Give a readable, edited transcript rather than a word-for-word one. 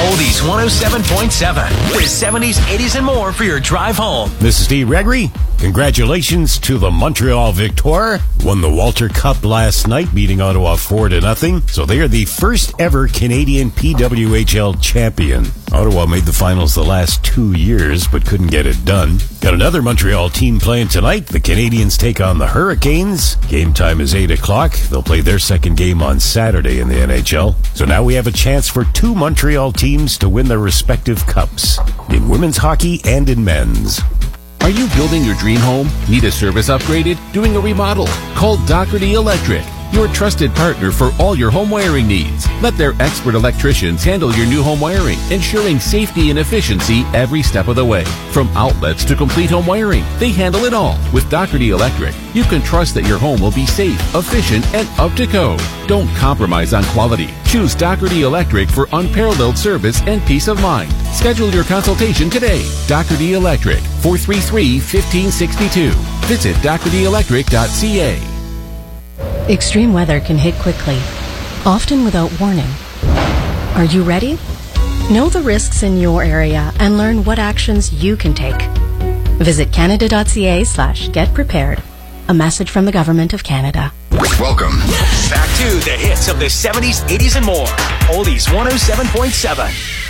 Oldies 107.7. The 70s, 80s, and more for your drive home. This is Steve Gregory. Congratulations to the Montreal Victoire. Won the Walter Cup last night, beating Ottawa 4-0. So they are the first ever Canadian PWHL champion. Ottawa made the finals the last 2 years, but couldn't get it done. Got another Montreal team playing tonight. The Canadians take on the Hurricanes. Game time is 8 o'clock. They'll play their second game on Saturday in the NHL. So now we have a chance for two Montreal teams to win their respective cups, in women's hockey and in men's. Are you building your dream home? Need a service upgraded? Doing a remodel? Call Doherty Electric, your trusted partner for all your home wiring needs. Let their expert electricians handle your new home wiring, ensuring safety and efficiency every step of the way. From outlets to complete home wiring, they handle it all. With Doherty Electric, you can trust that your home will be safe, efficient, and up to code. Don't compromise on quality. Choose Doherty Electric for unparalleled service and peace of mind. Schedule your consultation today. Doherty Electric, 433-1562. Visit dohertyelectric.ca. Extreme weather can hit quickly, often without warning. Are you ready? Know the risks in your area and learn what actions you can take. Visit canada.ca/getprepared. A message from the Government of Canada. Welcome back to the hits of the 70s, 80s, and more. Oldies 107.7.